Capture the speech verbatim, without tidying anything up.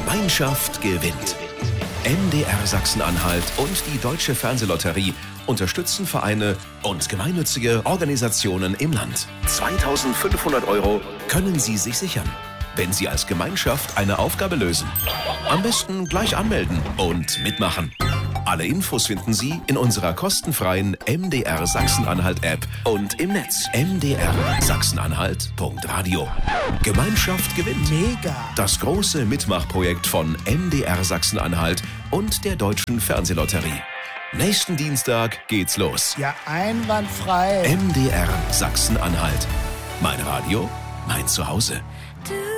Gemeinschaft gewinnt. M D R Sachsen-Anhalt und die Deutsche Fernsehlotterie unterstützen Vereine und gemeinnützige Organisationen im Land. zweitausendfünfhundert Euro können Sie sich sichern, wenn Sie als Gemeinschaft eine Aufgabe lösen. Am besten gleich anmelden und mitmachen. Alle Infos finden Sie in unserer kostenfreien M D R Sachsen-Anhalt-App und im Netz m d r sachsen-anhalt punkt radio. Gemeinschaft gewinnt. Mega. Das große Mitmachprojekt von M D R Sachsen-Anhalt und der Deutschen Fernsehlotterie. Nächsten Dienstag geht's los. Ja, einwandfrei. M D R Sachsen-Anhalt. Mein Radio, mein Zuhause.